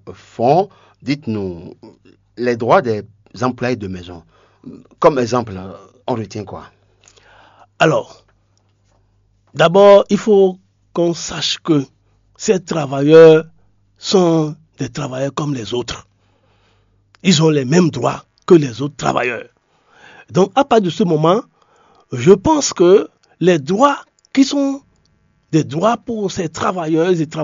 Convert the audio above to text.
font, dites-nous, les droits des employés de maison. Comme exemple, on retient quoi? Alors, d'abord, il faut qu'on sache que ces travailleurs sont des travailleurs comme les autres. Ils ont les mêmes droits que les autres travailleurs. Donc, à partir de ce moment, je pense que les droits qui sont des droits pour ces travailleurs et